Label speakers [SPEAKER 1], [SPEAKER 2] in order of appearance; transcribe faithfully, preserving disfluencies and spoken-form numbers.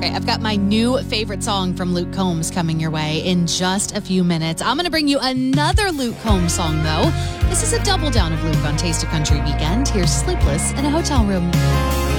[SPEAKER 1] right, I've got my new favorite song from Luke Combs coming your way in just a few minutes. I'm going to bring you another Luke Combs song, though. This is a double down of Luke on Taste of Country Weekend. Here's Sleepless in a Hotel Room.